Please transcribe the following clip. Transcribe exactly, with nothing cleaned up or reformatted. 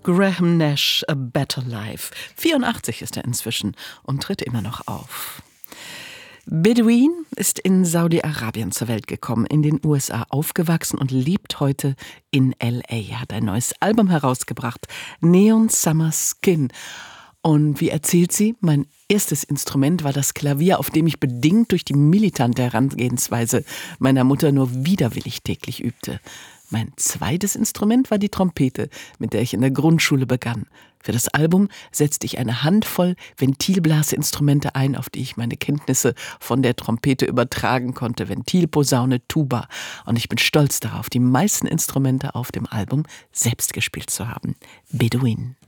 Graham Nash, A Better Life. vierundachtzig ist er inzwischen und tritt immer noch auf. Bedouin ist in Saudi-Arabien zur Welt gekommen, in den U S A aufgewachsen und lebt heute in L A. Er hat ein neues Album herausgebracht, Neon Summer Skin. Und wie erzählt sie, mein erstes Instrument war das Klavier, auf dem ich bedingt durch die militante Herangehensweise meiner Mutter nur widerwillig täglich übte. Mein zweites Instrument war die Trompete, mit der ich in der Grundschule begann. Für das Album setzte ich eine Handvoll Ventilblasinstrumente ein, auf die ich meine Kenntnisse von der Trompete übertragen konnte. Ventil, Posaune, Tuba. Und ich bin stolz darauf, die meisten Instrumente auf dem Album selbst gespielt zu haben. Bedouin.